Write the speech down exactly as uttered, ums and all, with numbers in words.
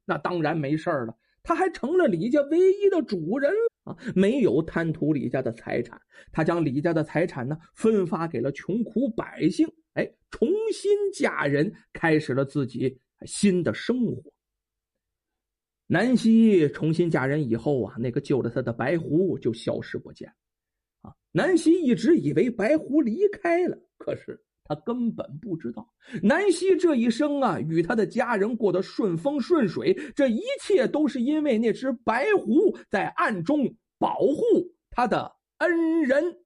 那当然没事了，他还成了李家唯一的主人啊，没有贪图李家的财产，他将李家的财产呢分发给了穷苦百姓，哎，重新嫁人，开始了自己新的生活。南希重新嫁人以后啊，那个救了她的白狐就消失不见啊。南希一直以为白狐离开了，可是他根本不知道，南希这一生啊，与他的家人过得顺风顺水，这一切都是因为那只白狐在暗中保护他的恩人。